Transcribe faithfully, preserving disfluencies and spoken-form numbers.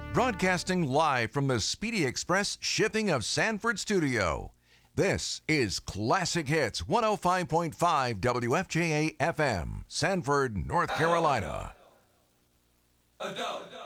Broadcasting live from the Speedy Express Shipping of Sanford studio. This is Classic Hits one oh five point five W F J A F M, Sanford, North Carolina. Adult.